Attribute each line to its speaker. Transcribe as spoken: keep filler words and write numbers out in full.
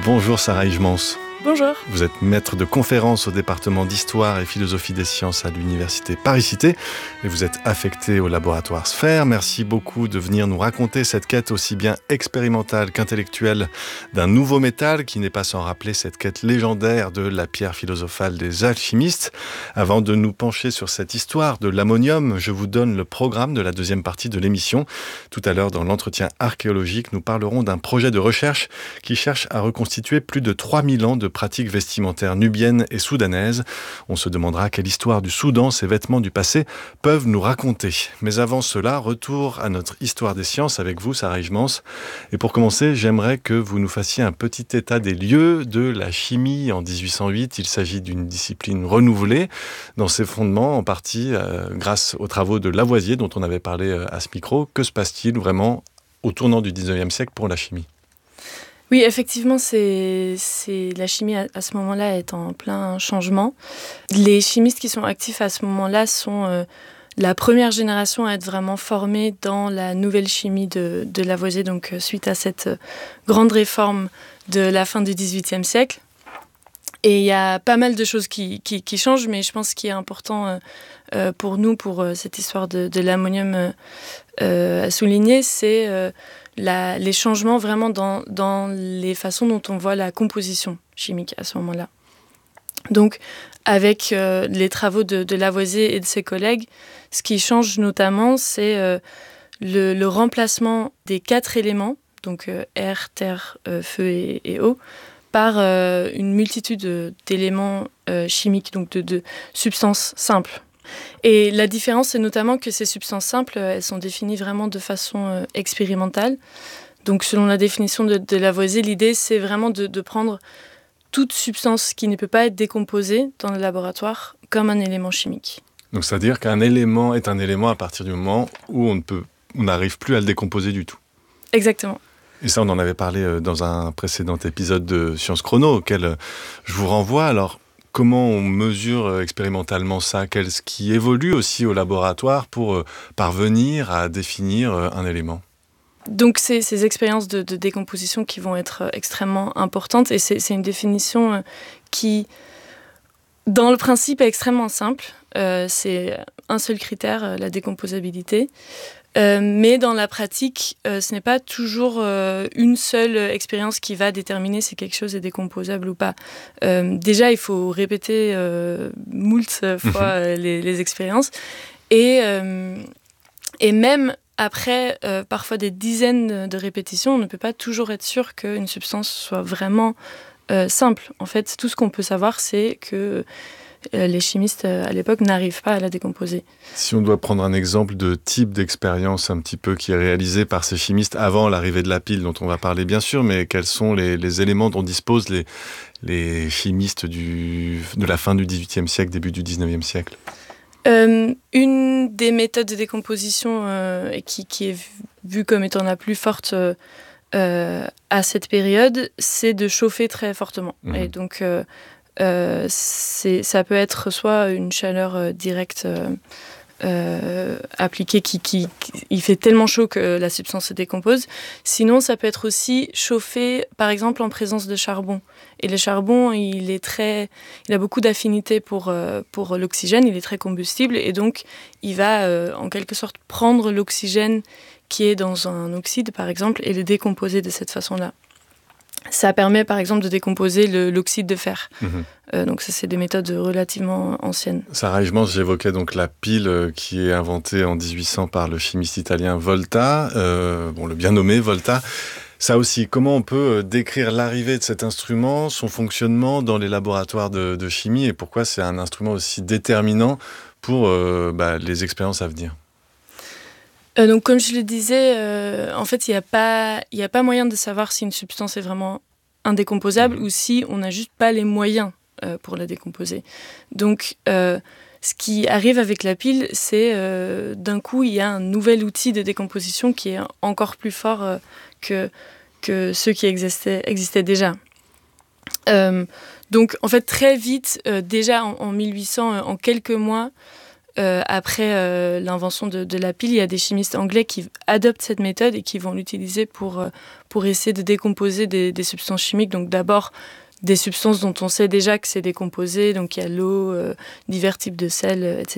Speaker 1: Bonjour Sarah Hijmans.
Speaker 2: Bonjour.
Speaker 1: Vous êtes maître de conférences au département d'Histoire et Philosophie des Sciences à l'Université Paris-Cité et vous êtes affecté au laboratoire Sphère. Merci beaucoup de venir nous raconter cette quête aussi bien expérimentale qu'intellectuelle d'un nouveau métal qui n'est pas sans rappeler cette quête légendaire de la pierre philosophale des alchimistes. Avant de nous pencher sur cette histoire de l'ammonium, je vous donne le programme de la deuxième partie de l'émission. Tout à l'heure, dans l'entretien archéologique, nous parlerons d'un projet de recherche qui cherche à reconstituer plus de trois mille ans de pratiques vestimentaires nubiennes et soudanaises. On se demandera quelle histoire du Soudan ces vêtements du passé peuvent nous raconter. Mais avant cela, retour à notre histoire des sciences avec vous, Sarah Hijmans. Et pour commencer, j'aimerais que vous nous fassiez un petit état des lieux de la chimie en dix-huit cent huit. Il s'agit d'une discipline renouvelée dans ses fondements, en partie euh, grâce aux travaux de Lavoisier, dont on avait parlé euh, à ce micro. Que se passe-t-il vraiment au tournant du dix-neuvième siècle pour la chimie ?
Speaker 2: Oui, effectivement, c'est, c'est, la chimie à, à ce moment-là est en plein changement. Les chimistes qui sont actifs à ce moment-là sont euh, la première génération à être vraiment formée dans la nouvelle chimie de, de Lavoisier, donc euh, suite à cette euh, grande réforme de la fin du dix-huitième siècle. Et il y a pas mal de choses qui, qui, qui changent, mais je pense ce qui est important euh, euh, pour nous, pour euh, cette histoire de, de l'ammonium euh, euh, à souligner, c'est euh, la, les changements vraiment dans, dans les façons dont on voit la composition chimique à ce moment-là. Donc, avec euh, les travaux de, de Lavoisier et de ses collègues, ce qui change notamment, c'est euh, le, le remplacement des quatre éléments, donc euh, air, terre, euh, feu et, et eau, par euh, une multitude d'éléments euh, chimiques, donc de, de substances simples. Et la différence, c'est notamment que ces substances simples, elles sont définies vraiment de façon euh, expérimentale. Donc, selon la définition de, de Lavoisier, l'idée, c'est vraiment de, de prendre toute substance qui ne peut pas être décomposée dans le laboratoire comme un élément chimique.
Speaker 1: Donc, c'est-à-dire qu'un élément est un élément à partir du moment où on ne peut, on n'arrive plus à le décomposer du tout.
Speaker 2: Exactement.
Speaker 1: Et ça, on en avait parlé dans un précédent épisode de Sciences Chrono, auquel je vous renvoie. Alors, comment on mesure expérimentalement ça ? Qu'est-ce qui évolue aussi au laboratoire pour parvenir à définir un élément ?
Speaker 2: Donc, c'est ces expériences de, de décomposition qui vont être extrêmement importantes. Et c'est, c'est une définition qui, dans le principe, est extrêmement simple. Euh, c'est un seul critère, la décomposabilité. Euh, mais dans la pratique, euh, ce n'est pas toujours euh, une seule expérience qui va déterminer si quelque chose est décomposable ou pas. Euh, déjà, il faut répéter euh, moult fois euh, les, les expériences. Et, euh, et même après, euh, parfois des dizaines de répétitions, on ne peut pas toujours être sûr qu'une substance soit vraiment euh, simple. En fait, tout ce qu'on peut savoir, c'est que les chimistes à l'époque n'arrivent pas à la décomposer.
Speaker 1: Si on doit prendre un exemple de type d'expérience un petit peu qui est réalisé par ces chimistes avant l'arrivée de la pile, dont on va parler bien sûr, mais quels sont les, les éléments dont disposent les, les chimistes du, de la fin du dix-huitième siècle, début du dix-neuvième siècle ?
Speaker 2: euh, Une des méthodes de décomposition euh, qui, qui est vue comme étant la plus forte euh, euh, à cette période, c'est de chauffer très fortement. Mmh. Et donc, euh, Euh, c'est, ça peut être soit une chaleur euh, directe euh, euh, appliquée qui, qui, qui il fait tellement chaud que la substance se décompose. Sinon, ça peut être aussi chauffé, par exemple, en présence de charbon. Et le charbon, il est très, il a beaucoup d'affinité pour euh, pour l'oxygène. Il est très combustible et donc il va euh, en quelque sorte prendre l'oxygène qui est dans un oxyde, par exemple, et le décomposer de cette façon-là. Ça permet, par exemple, de décomposer le, l'oxyde de fer. Mmh. Euh, donc, ça, c'est des méthodes relativement anciennes.
Speaker 1: Sarah Hijmans, j'évoquais donc la pile qui est inventée en dix-huit cents par le chimiste italien Volta, euh, bon, le bien nommé Volta. Ça aussi, comment on peut décrire l'arrivée de cet instrument, son fonctionnement dans les laboratoires de, de chimie et pourquoi c'est un instrument aussi déterminant pour euh, bah, les expériences à venir ?
Speaker 2: Euh, donc, comme je le disais, euh, en fait, il n'y a pas, il n'y a pas moyen de savoir si une substance est vraiment indécomposable mmh. ou si on n'a juste pas les moyens euh, pour la décomposer. Donc, euh, ce qui arrive avec la pile, c'est euh, d'un coup, il y a un nouvel outil de décomposition qui est encore plus fort euh, que, que ceux qui existaient, existaient déjà. Euh, donc, en fait, très vite, euh, déjà en, en mille huit cents, euh, en quelques mois, Euh, après euh, l'invention de, de la pile, il y a des chimistes anglais qui adoptent cette méthode et qui vont l'utiliser pour, euh, pour essayer de décomposer des, des substances chimiques. Donc d'abord, des substances dont on sait déjà que c'est décomposé, donc il y a l'eau, euh, divers types de sels, et cetera.